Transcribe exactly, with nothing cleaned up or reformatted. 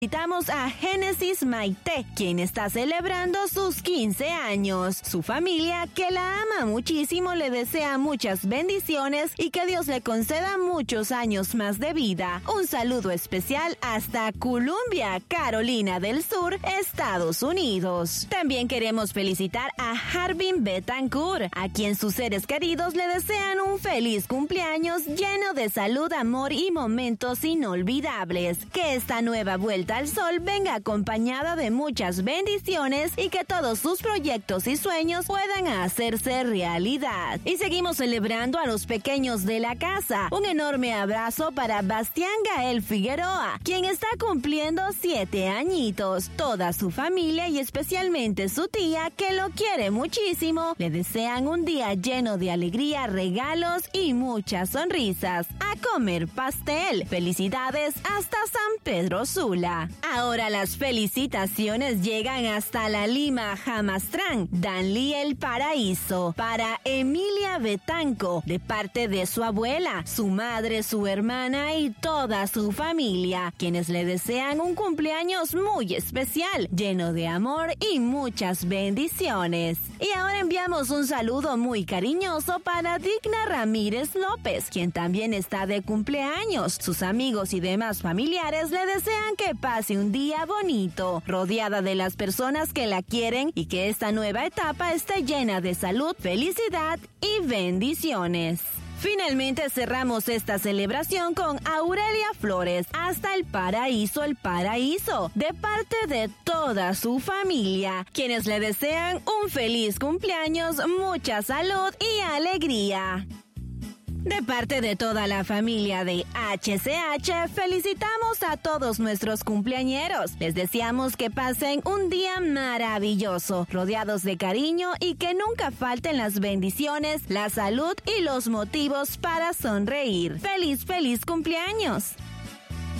Invitamos a Génesis Maite, quien está celebrando sus quince años. Su familia, que la ama muchísimo, le desea muchas bendiciones y que Dios le conceda muchos años más de vida. Un saludo especial hasta Columbia, Carolina del Sur, Estados Unidos. También queremos felicitar a Harbin Betancourt, a quien sus seres queridos le desean un feliz cumpleaños lleno de salud, amor y momentos inolvidables. Que esta nueva vuelta al sol venga acompañada de muchas bendiciones y que todos sus proyectos y sueños puedan hacerse realidad. Y seguimos celebrando a los pequeños de la casa. Un enorme abrazo para Bastián Gael Figueroa, quien está cumpliendo siete añitos. Toda su familia y especialmente su tía, que lo quiere muchísimo, le desean un día lleno de alegría, regalos y muchas sonrisas. A comer pastel. Felicidades hasta San Pedro Sula. Ahora las felicitaciones llegan hasta la Lima Jamastrán, Danlí El Paraíso, para Emilia Betanco, de parte de su abuela, su madre, su hermana y toda su familia, quienes le desean un cumpleaños muy especial, lleno de amor y muchas bendiciones. Y ahora enviamos un saludo muy cariñoso para Digna Ramírez López, quien también está de cumpleaños. Sus amigos y demás familiares le desean que pase un día bonito, rodeada de las personas que la quieren y que esta nueva etapa esté llena de salud, felicidad y bendiciones. Finalmente cerramos esta celebración con Aurelia Flores, hasta el Paraíso El Paraíso, de parte de toda su familia, quienes le desean un feliz cumpleaños, mucha salud y alegría. De parte de toda la familia de H C H, felicitamos a todos nuestros cumpleañeros. Les deseamos que pasen un día maravilloso, rodeados de cariño y que nunca falten las bendiciones, la salud y los motivos para sonreír. ¡Feliz, feliz cumpleaños!